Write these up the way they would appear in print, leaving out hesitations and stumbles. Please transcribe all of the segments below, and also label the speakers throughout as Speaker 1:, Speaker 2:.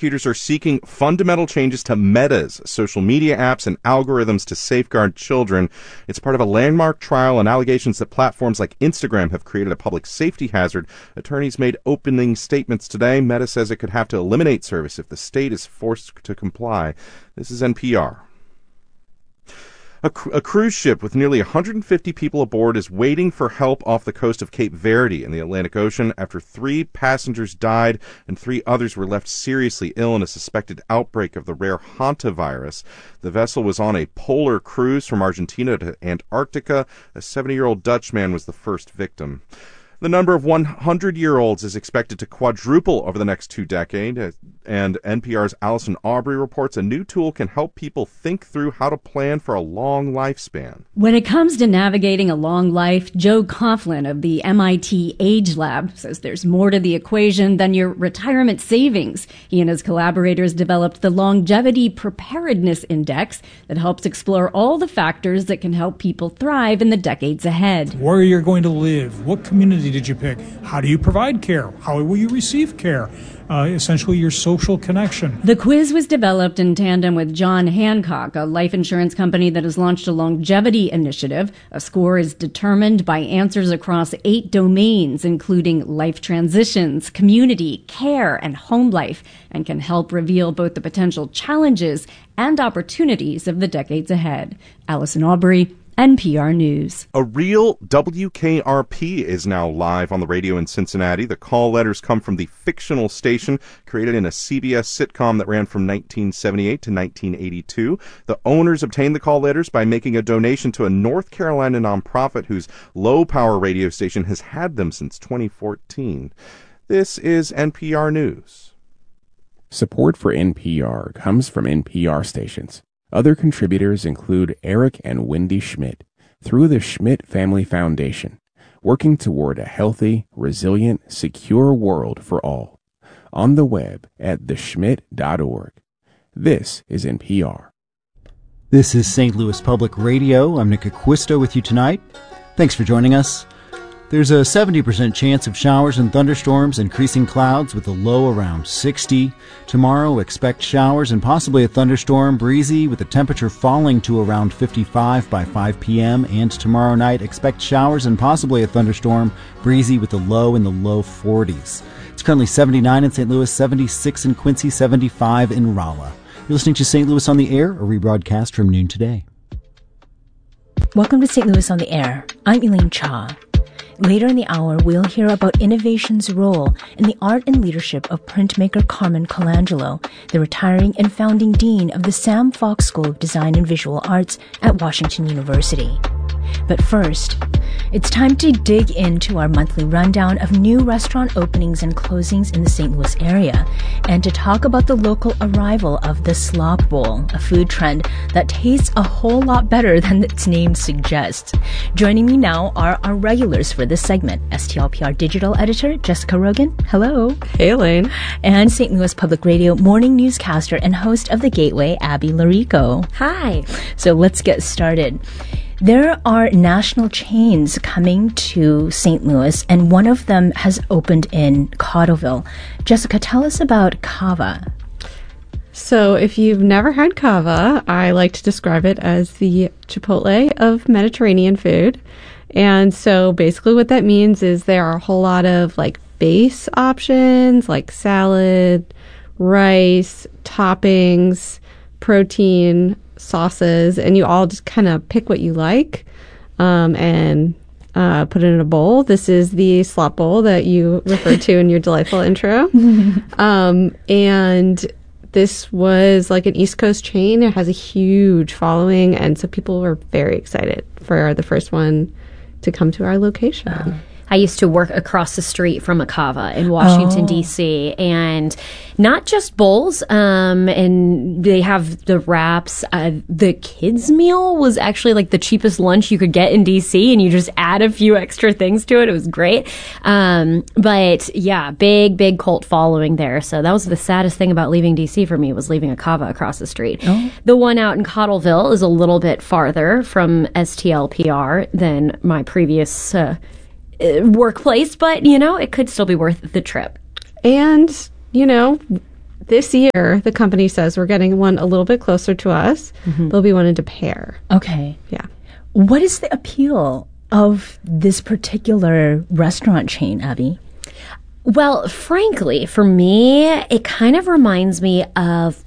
Speaker 1: prosecutors are seeking fundamental changes to Meta's social media apps and algorithms to safeguard children. It's part of a landmark trial on allegations that platforms like Instagram have created a public safety hazard. Attorneys made opening statements today. Meta says it could have to eliminate service if the state is forced to comply. This is NPR. A cruise ship with nearly 150 people aboard is waiting for help off the coast of Cape Verde in the Atlantic Ocean after 3 passengers died and 3 others were left seriously ill in a suspected outbreak of the rare hantavirus. The vessel was on a polar cruise from Argentina to Antarctica. A 70-year-old Dutch man was the first victim. The number of 100-year-olds is expected to quadruple over the next 2 decades, and NPR's Allison Aubrey reports a new tool can help people think through how to plan for a long lifespan.
Speaker 2: When it comes to navigating a long life, Joe Coughlin of the MIT Age Lab says there's more to the equation than your retirement savings. He and his collaborators developed the Longevity Preparedness Index that helps explore all the factors that can help people thrive in the decades ahead.
Speaker 3: Where you're going to live, what community did you pick? How do you provide care? How will you receive care? Essentially your social connection.
Speaker 2: The quiz was developed in tandem with John Hancock, a life insurance company that has launched a longevity initiative. A score is determined by answers across 8 domains, including life transitions, community, care, and home life, and can help reveal both the potential challenges and opportunities of the decades ahead. Allison Aubrey, NPR News.
Speaker 1: A real WKRP is now live on the radio in Cincinnati. The call letters come from the fictional station created in a CBS sitcom that ran from 1978 to 1982. The owners obtained the call letters by making a donation to a North Carolina nonprofit whose low-power radio station has had them since 2014. This is NPR News.
Speaker 4: Support for NPR comes from NPR stations. Other contributors include Eric and Wendy Schmidt through the Schmidt Family Foundation, working toward a healthy, resilient, secure world for all. On the web at theschmidt.org. This is NPR.
Speaker 5: This is St. Louis Public Radio. I'm Nick Acquisto with you tonight. Thanks for joining us. There's a 70% chance of showers and thunderstorms, increasing clouds with a low around 60. Tomorrow, expect showers and possibly a thunderstorm, breezy with the temperature falling to around 55 by 5 p.m. And tomorrow night, expect showers and possibly a thunderstorm, breezy with a low in the low 40s. It's currently 79 in St. Louis, 76 in Quincy, 75 in Rolla. You're listening to St. Louis on the Air, a rebroadcast from noon today.
Speaker 6: Welcome to St. Louis on the Air. I'm Elaine Cha. Later in the hour, we'll hear about innovation's role in the art and leadership of printmaker Carmen Colangelo, the retiring and founding dean of the Sam Fox School of Design and Visual Arts at Washington University. But first, it's time to dig into our monthly rundown of new restaurant openings and closings in the St. Louis area, and to talk about the local arrival of the Slop Bowl, a food trend that tastes a whole lot better than its name suggests. Joining me now are our regulars for this segment, STLPR digital editor Jessica Rogan. Hello.
Speaker 7: Hey, Elaine.
Speaker 6: And St. Louis Public Radio morning newscaster and host of The Gateway, Abby Larico.
Speaker 7: Hi.
Speaker 6: So let's get started. There are national chains coming to St. Louis, and one of them has opened in Cottleville. Jessica, tell us about Cava.
Speaker 7: So if you've never had Cava, I like to describe it as the Chipotle of Mediterranean food. And so basically what that means is there are a whole lot of like base options like salad, rice, toppings, protein, sauces, and you all just kind of pick what you like and put it in a bowl. This is the slop bowl that you referred to in your delightful intro. And this was like an East Coast chain. It has a huge following, and so people were very excited for the first one to come to our location.
Speaker 8: I used to work across the street from a Cava in Washington, D.C., and not just bowls, and they have the wraps. The kids' meal was actually like the cheapest lunch you could get in D.C., and you just add a few extra things to it. It was great. But yeah, big cult following there. So that was the saddest thing about leaving D.C. for me, was leaving a Cava across the street. Oh. The one out in Cottleville is a little bit farther from STLPR than my previous workplace, but, you know, it could still be worth the trip.
Speaker 7: And, you know, this year, the company says we're getting one a little bit closer to us. There'll be one in De Pere.
Speaker 6: Okay.
Speaker 7: Yeah.
Speaker 6: What is the appeal of this particular restaurant chain, Abby?
Speaker 8: Well, frankly, for me, it kind of reminds me of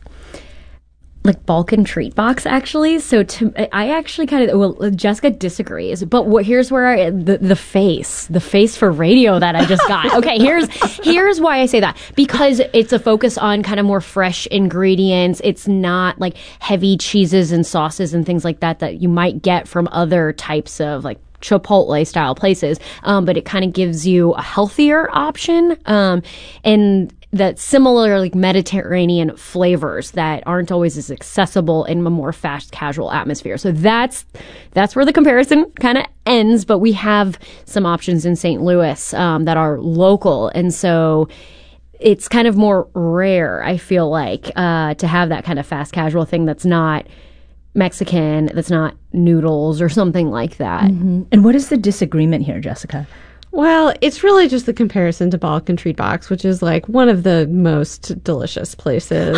Speaker 8: like Balkan Treat Box, actually. So I actually kind of, well, Jessica disagrees, but here's where the face for radio that I just got. Okay, here's why I say that. Because it's a focus on kind of more fresh ingredients. It's not like heavy cheeses and sauces and things like that you might get from other types of like Chipotle style places. But it kind of gives you a healthier option. And that similar like Mediterranean flavors that aren't always as accessible in a more fast casual atmosphere. So that's where the comparison kind of ends. But we have some options in St. Louis that are local, and so it's kind of more rare, I feel like, to have that kind of fast casual thing that's not Mexican, that's not noodles or something like that.
Speaker 6: And what is the disagreement here, Jessica?
Speaker 7: Well, it's really just the comparison to Balkan Treat Box, which is like one of the most delicious places.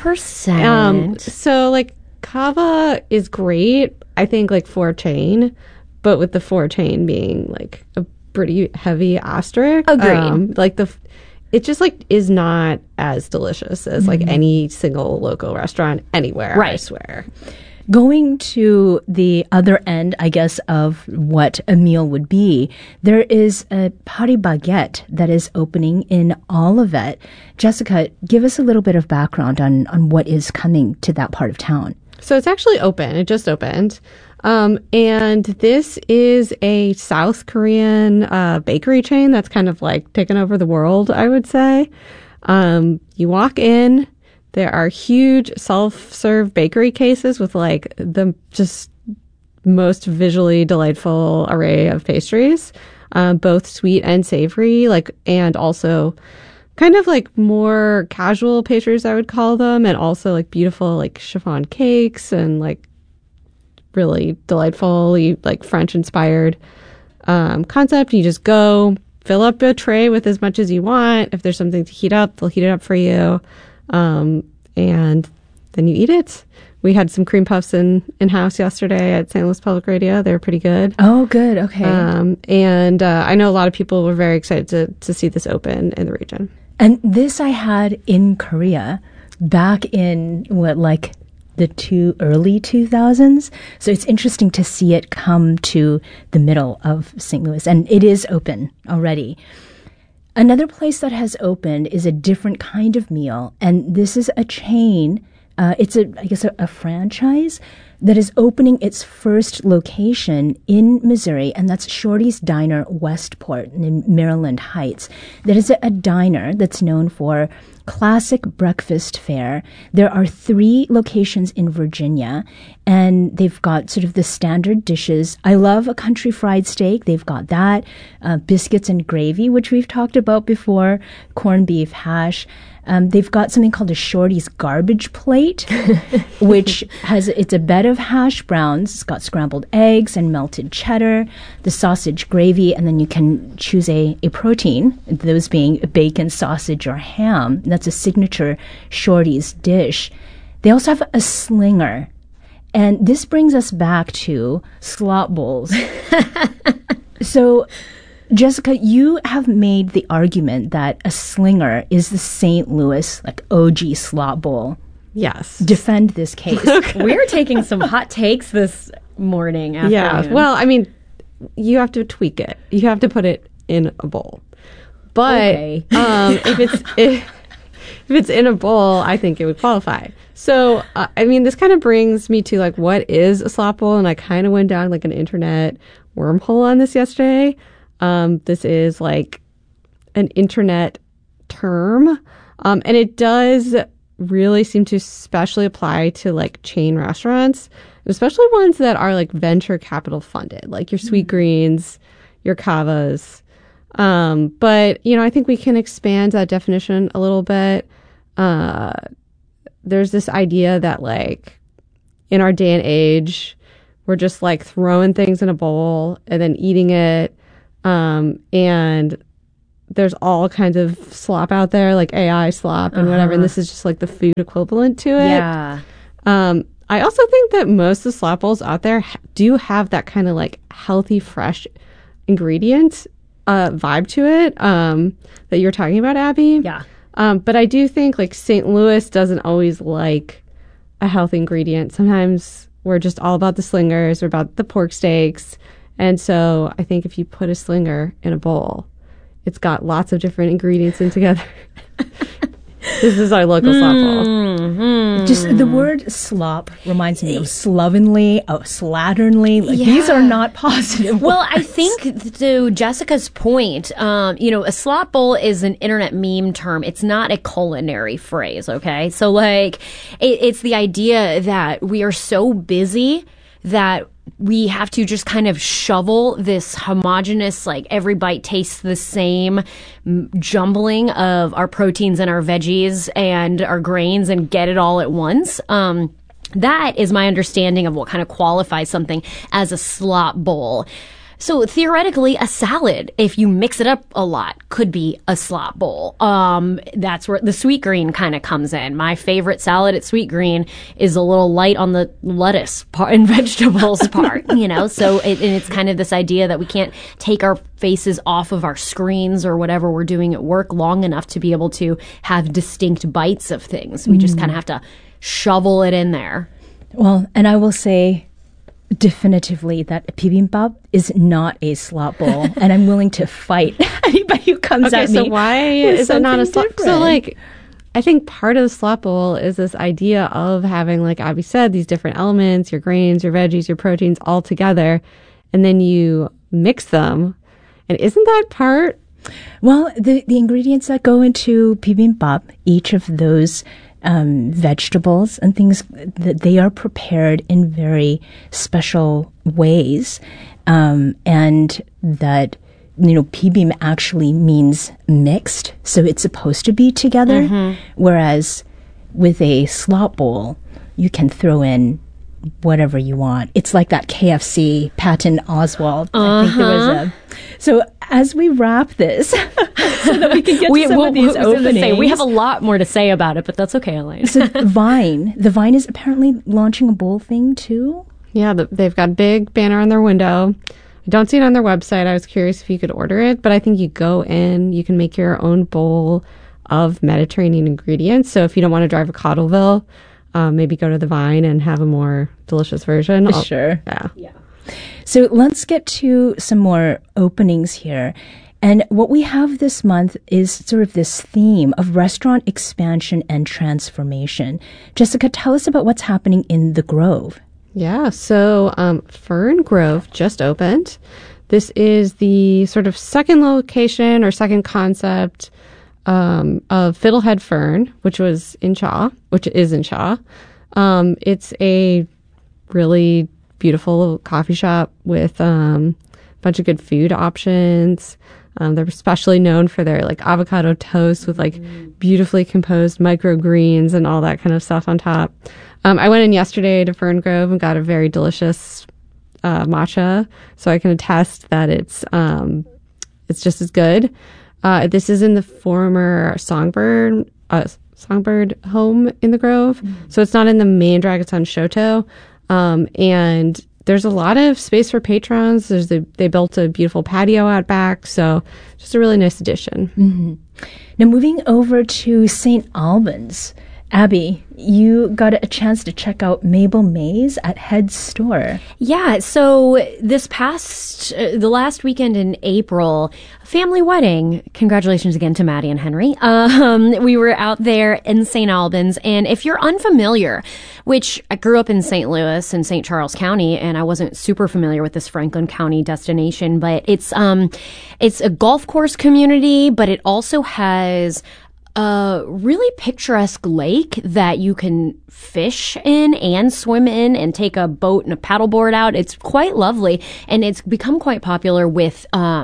Speaker 8: 100%.
Speaker 7: So like Cava is great, I think, like for a chain, but with the for chain being like a pretty heavy asterisk.
Speaker 8: Agreed.
Speaker 7: It just like is not as delicious as like any single local restaurant anywhere,
Speaker 8: right.
Speaker 7: I swear.
Speaker 6: Going to the other end, I guess, of what a meal would be, there is a Paris Baguette that is opening in Olivet. Jessica, give us a little bit of background on what is coming to that part of town.
Speaker 7: So it's actually open. It just opened. And this is a South Korean bakery chain that's kind of like taken over the world, I would say. You walk in. There are huge self-serve bakery cases with like the just most visually delightful array of pastries, both sweet and savory, like, and also kind of like more casual pastries, I would call them, and also like beautiful like chiffon cakes and like really delightful, like French-inspired concept. You just go fill up a tray with as much as you want. If there's something to heat up, they'll heat it up for you. And then you eat it. We had some cream puffs in-house yesterday at St. Louis Public Radio. They were pretty good.
Speaker 6: Oh, good. Okay.
Speaker 7: And I know a lot of people were very excited to see this open in the region.
Speaker 6: And this I had in Korea back in the early 2000s. So it's interesting to see it come to the middle of St. Louis. And it is open already. Another place that has opened is a different kind of meal, and this is a chain. It's a franchise that is opening its first location in Missouri, and that's Shorty's Diner Westport in Maryland Heights. That is a diner that's known for classic breakfast fare. There are 3 locations in Virginia, and they've got sort of the standard dishes. I love a country fried steak. They've got that, biscuits and gravy, which we've talked about before, corned beef hash. They've got something called a Shorty's garbage plate, which it's a bed of hash browns. It's got scrambled eggs and melted cheddar, the sausage gravy, and then you can choose a protein, those being bacon, sausage, or ham. That's a signature Shorty's dish. They also have a slinger. And this brings us back to slop bowls. So, Jessica, you have made the argument that a slinger is the St. Louis OG slop bowl.
Speaker 7: Yes.
Speaker 6: Defend this case.
Speaker 8: We're taking some hot takes this morning.
Speaker 7: Yeah. Well, I mean, you have to tweak it. You have to put it in a bowl. But
Speaker 8: okay.
Speaker 7: if it's in a bowl, I think it would qualify. So, I mean, this kind of brings me to what is a slop bowl? And I kind of went down an internet wormhole on this yesterday. This is an internet term. And it does really seem to especially apply to chain restaurants, especially ones that are venture capital funded, like your Sweetgreens, your Cavas. But, I think we can expand that definition a little bit. There's this idea that in our day and age, we're just throwing things in a bowl and then eating it. And there's all kinds of slop out there, like AI slop and whatever, and this is just like the food equivalent to it.
Speaker 8: Yeah.
Speaker 7: I also think that most of the slop bowls out there do have that kind of like healthy, fresh ingredient vibe to it that you're talking about, Abby.
Speaker 8: Yeah.
Speaker 7: But I do think like St. Louis doesn't always like a healthy ingredient. Sometimes we're just all about the slingers, we're about the pork steaks. And so I think if you put a slinger in a bowl, it's got lots of different ingredients in together. This is our local slop bowl.
Speaker 6: Just the word slop reminds me of slovenly, of slatternly. Like, these are not positive
Speaker 8: Well,
Speaker 6: words.
Speaker 8: I think to Jessica's point, a slop bowl is an internet meme term. It's not a culinary phrase, okay? So, like, it's the idea that we are so busy that we have to just kind of shovel this homogenous, like every bite tastes the same jumbling of our proteins and our veggies and our grains and get it all at once. That is my understanding of what kind of qualifies something as a slop bowl. So theoretically, a salad, if you mix it up a lot, could be a slop bowl. That's where the Sweet Green kind of comes in. My favorite salad at Sweet Green is a little light on the lettuce part and vegetables part, So it's kind of this idea that we can't take our faces off of our screens or whatever we're doing at work long enough to be able to have distinct bites of things. We just kind of have to shovel it in there.
Speaker 6: Well, and I will say definitively that a bibimbap is not a slop bowl, and I'm willing to fight anybody who comes at me.
Speaker 7: So why is it not a slop?
Speaker 6: different.
Speaker 7: So like, I think part of the slop bowl is this idea of having, like Abby said, these different elements, your grains, your veggies, your proteins all together, and then you mix them. And isn't that part?
Speaker 6: Well, the ingredients that go into bibimbap, each of those vegetables and things, that they are prepared in very special ways, and that pibim actually means mixed, so it's supposed to be together. Whereas with a slop bowl, you can throw in whatever you want. It's like that KFC Patton Oswalt. I think there was a. So as we wrap this, so that we can get to some of these openings.
Speaker 8: We have a lot more to say about it, but that's okay, Elaine.
Speaker 6: So the Vine is apparently launching a bowl thing too.
Speaker 7: Yeah, they've got a big banner on their window. I don't see it on their website. I was curious if you could order it, but I think you go in, you can make your own bowl of Mediterranean ingredients. So if you don't want to drive to Cottleville, maybe go to the Vine and have a more delicious version.
Speaker 6: Sure.
Speaker 7: Yeah.
Speaker 6: So let's get to some more openings here. And what we have this month is sort of this theme of restaurant expansion and transformation. Jessica, tell us about what's happening in the Grove.
Speaker 7: Yeah, so Fern Grove just opened. This is the sort of second location or second concept of Fiddlehead Fern, which is in Shaw. It's a really beautiful coffee shop with a bunch of good food options. They're especially known for their like avocado toast with like beautifully composed microgreens and all that kind of stuff on top. I went in yesterday to Fern Grove and got a very delicious matcha, so I can attest that it's just as good. This is in the former Songbird home in the Grove, so it's not in the main Dragon Sun Shoto. And there's a lot of space for patrons. They built a beautiful patio out back, so just a really nice addition.
Speaker 6: Mm-hmm. Now moving over to St. Albans. Abby, you got a chance to check out Mabel Mays at Head Store.
Speaker 8: Yeah, so the last weekend in April, family wedding. Congratulations again to Maddie and Henry. We were out there in St. Albans, and if you're unfamiliar, which I grew up in St. Louis and St. Charles County, and I wasn't super familiar with this Franklin County destination, but it's a golf course community, but it also has a really picturesque lake that you can fish in and swim in and take a boat and a paddleboard out. It's quite lovely, and it's become quite popular with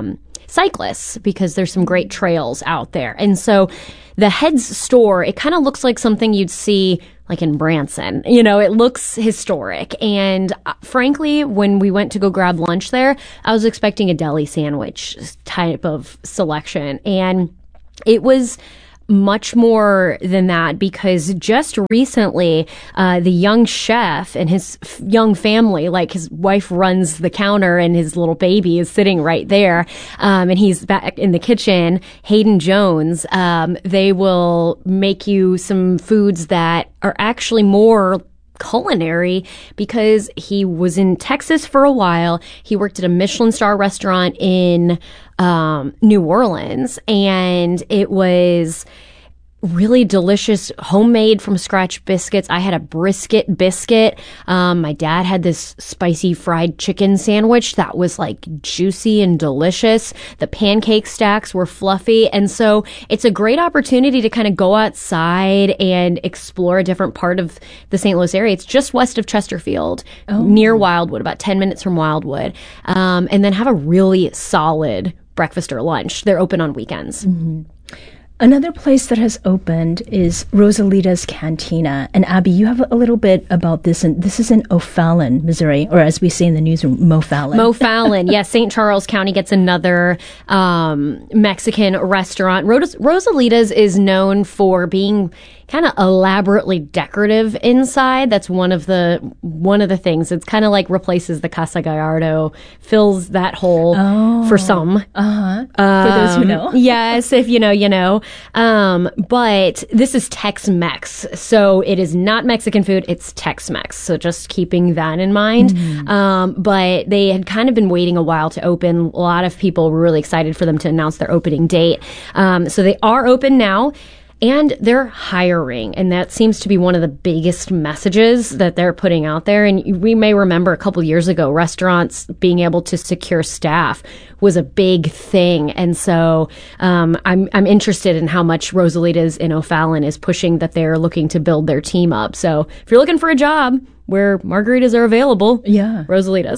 Speaker 8: cyclists because there's some great trails out there. And so the Heads store, it kind of looks like something you'd see like in Branson. You know, it looks historic. And frankly, when we went to go grab lunch there, I was expecting a deli sandwich type of selection. And it was much more than that, because just recently, the young chef and his young family, like his wife runs the counter and his little baby is sitting right there, and he's back in the kitchen, Hayden Jones, they will make you some foods that are actually more culinary, because he was in Texas for a while. He worked at a Michelin star restaurant in New Orleans, and it was really delicious homemade from scratch biscuits. I had a brisket biscuit. My dad had this spicy fried chicken sandwich that was like juicy and delicious. The pancake stacks were fluffy. And so it's a great opportunity to kind of go outside and explore a different part of the St. Louis area. It's just west of Chesterfield, near Wildwood, about 10 minutes from Wildwood. And then have a really solid breakfast or lunch. They're open on weekends.
Speaker 6: Mm-hmm. Another place that has opened is Rosalita's Cantina. And Abby, you have a little bit about this, and this is in O'Fallon, Missouri, or as we say in the newsroom, Mo-Fallon.
Speaker 8: Mo-Fallon, yes. St. Charles County gets another Mexican restaurant. Rosalita's is known for being kind of elaborately decorative inside. That's one of the things. It's kind of like replaces the Casa Gallardo, fills that hole for some.
Speaker 6: For those who know.
Speaker 8: Yes, if you know, you know. But this is Tex-Mex, so it is not Mexican food. It's Tex-Mex. So just keeping that in mind. But they had kind of been waiting a while to open. A lot of people were really excited for them to announce their opening date. So they are open now. And they're hiring, and that seems to be one of the biggest messages that they're putting out there. And we may remember a couple years ago, restaurants being able to secure staff was a big thing. And so I'm interested in how much Rosalita's in O'Fallon is pushing that they're looking to build their team up. So if you're looking for a job where margaritas are available, Rosalita's.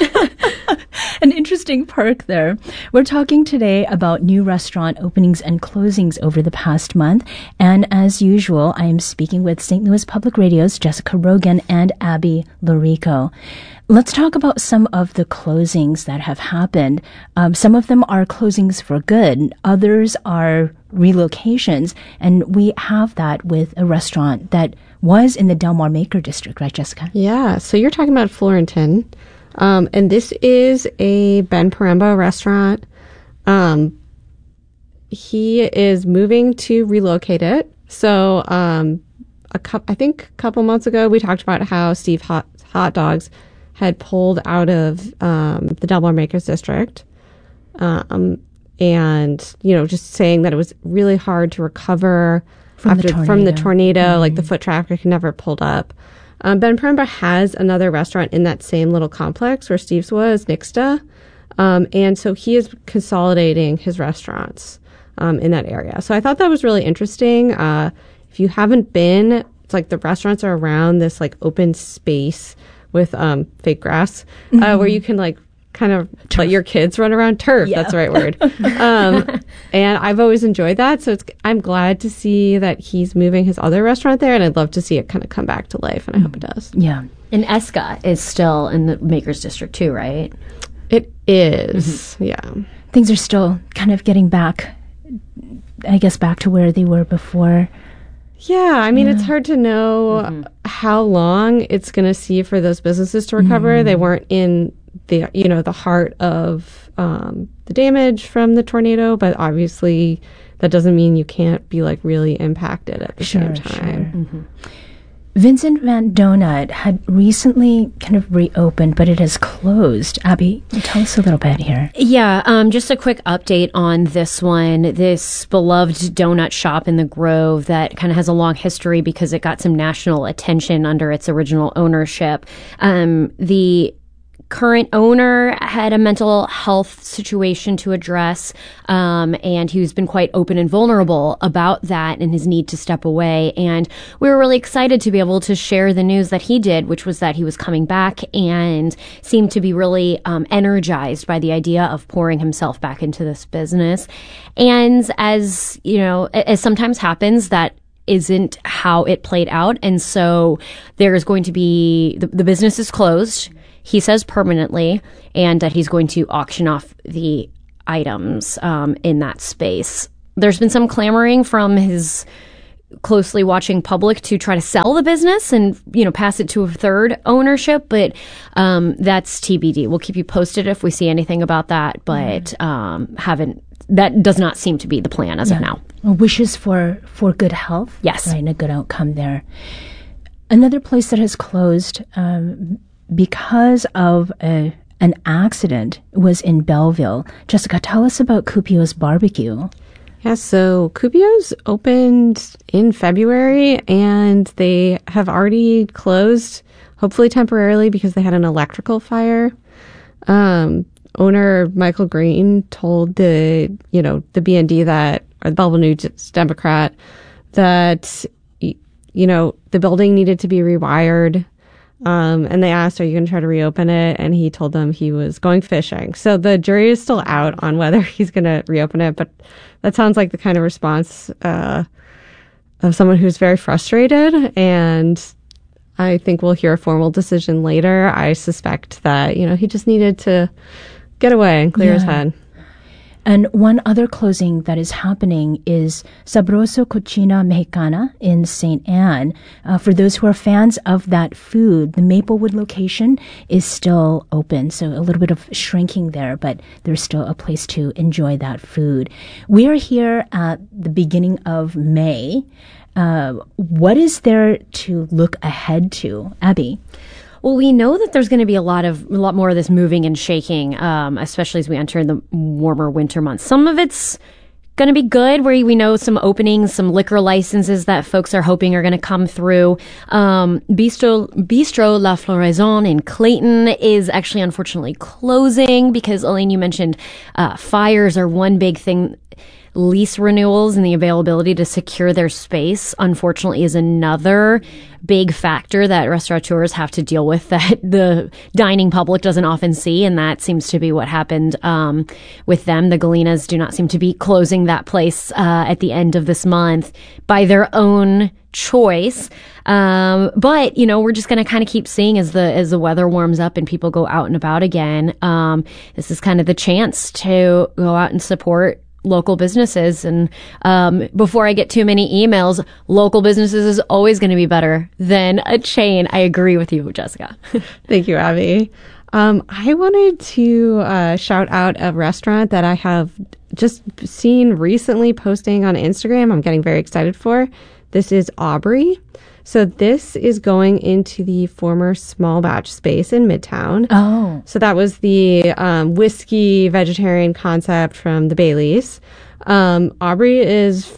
Speaker 6: An interesting perk there. We're talking today about new restaurant openings and closings over the past month. And as usual, I am speaking with St. Louis Public Radio's Jessica Rogan and Abby Lorico. Let's talk about some of the closings that have happened. Some of them are closings for good. Others are relocations. And we have that with a restaurant that was in the Del Mar Maker District, right, Jessica?
Speaker 7: Yeah. So you're talking about Florentin. And this is a Ben Paremba restaurant. He is moving to relocate it. So, I think a couple months ago, we talked about how Steve Hot Dogs had pulled out of, the Del Mar Makers District. And, you know, just saying that it was really hard to recover from the tornado, like the foot traffic never pulled up. Ben Paremba has another restaurant in that same little complex where Steve's was, Nixta. And so he is consolidating his restaurants in that area. So I thought that was really interesting. If you haven't been, it's like the restaurants are around this like open space with fake grass where you can like kind of let your kids run around. Turf, that's the right word. And I've always enjoyed that. So I'm glad to see that he's moving his other restaurant there, and I'd love to see it kind of come back to life, and I hope it does.
Speaker 6: Yeah.
Speaker 8: And Esca is still in the Makers District too, right?
Speaker 7: It is, yeah.
Speaker 6: Things are still kind of getting back, I guess, back to where they were before.
Speaker 7: Yeah, I mean, it's hard to know how long it's going to see for those businesses to recover. They weren't in the heart of the damage from the tornado, but obviously that doesn't mean you can't be like really impacted at the same time.
Speaker 6: Vincent Van Donut had recently kind of reopened, but it has closed. Abby, tell us a little bit here.
Speaker 8: Yeah, just a quick update on this one. This beloved donut shop in the Grove that kind of has a long history because it got some national attention under its original ownership. The current owner had a mental health situation to address, and he's been quite open and vulnerable about that and his need to step away. And we were really excited to be able to share the news that he did, which was that he was coming back and seemed to be really energized by the idea of pouring himself back into this business. And as you know, as sometimes happens, that isn't how it played out. And so there's going to be, the business is closed, he says permanently, and that he's going to auction off the items in that space. There's been some clamoring from his closely watching public to try to sell the business and, you know, pass it to a third ownership, but that's TBD. We'll keep you posted if we see anything about that, but that does not seem to be the plan as of now.
Speaker 6: Well, wishes for good health.
Speaker 8: Yes.
Speaker 6: Right, and a good outcome there. Another place that has closed because of an accident was in Belleville. Jessica, tell us about Cupio's Barbecue.
Speaker 7: Yeah, so Cupio's opened in February, and they have already closed, hopefully temporarily, because they had an electrical fire. Owner Michael Green told the BND that, or the Belleville News Democrat, that, you know, the building needed to be rewired. And they asked, are you going to try to reopen it? And he told them he was going fishing. So the jury is still out on whether he's going to reopen it. But that sounds like the kind of response of someone who's very frustrated. And I think we'll hear a formal decision later. I suspect that, you know, he just needed to get away and clear his head.
Speaker 6: And one other closing that is happening is Sabroso Cocina Mexicana in St. Anne. For those who are fans of that food, the Maplewood location is still open. So a little bit of shrinking there, but there's still a place to enjoy that food. We are here at the beginning of May. What is there to look ahead to, Abby?
Speaker 8: Well, we know that there's going to be a lot more of this moving and shaking, especially as we enter the warmer winter months. Some of it's going to be good, where we know some openings, some liquor licenses that folks are hoping are going to come through. Bistro La Floraison in Clayton is actually unfortunately closing because, Elaine, you mentioned fires are one big thing. Lease renewals and the availability to secure their space, unfortunately, is another big factor that restaurateurs have to deal with that the dining public doesn't often see, and that seems to be what happened with them. The Galenas do not seem to be closing that place at the end of this month by their own choice. But, you know, we're just going to kind of keep seeing as the weather warms up and people go out and about again. This is kind of the chance to go out and support local businesses. And before I get too many emails, local businesses is always going to be better than a chain. I agree with you, Jessica.
Speaker 7: Thank you, Abby. I wanted to shout out a restaurant that I have just seen recently posting on Instagram. I'm getting very excited for. This is Aubrey. So this is going into the former Small Batch space in Midtown.
Speaker 6: Oh.
Speaker 7: So that was the whiskey vegetarian concept from the Baileys. Aubrey is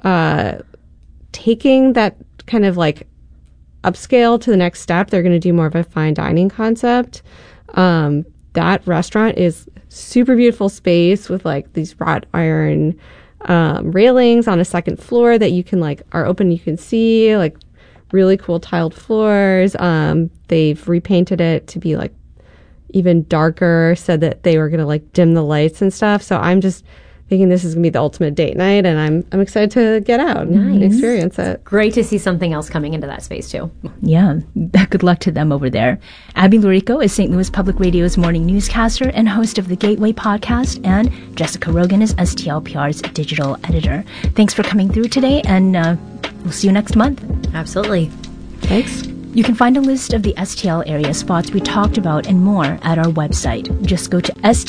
Speaker 7: taking that kind of like upscale to the next step. They're going to do more of a fine dining concept. That restaurant is super beautiful space with like these wrought iron railings on a second floor that you can like are open. You can see like really cool tiled floors. They've repainted it to be like even darker, said that they were going to like dim the lights and stuff. So I'm just thinking this is going to be the ultimate date night, and I'm excited to get out and experience it.
Speaker 8: Great to see something else coming into that space too.
Speaker 6: Yeah, good luck to them over there. Abby Lurico is St. Louis Public Radio's morning newscaster and host of the Gateway podcast, and Jessica Rogan is STLPR's digital editor. Thanks for coming through today, and we'll see you next month.
Speaker 8: Absolutely.
Speaker 7: Thanks.
Speaker 6: You can find a list of the STL area spots we talked about and more at our website. Just go to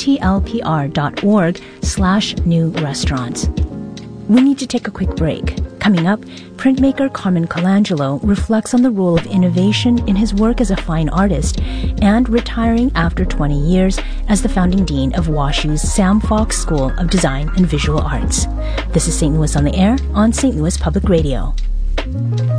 Speaker 6: stlpr.org/new restaurants. We need to take a quick break. Coming up, printmaker Carmen Colangelo reflects on the role of innovation in his work as a fine artist and retiring after 20 years as the founding dean of WashU's Sam Fox School of Design and Visual Arts. This is St. Louis on the Air on St. Louis Public Radio.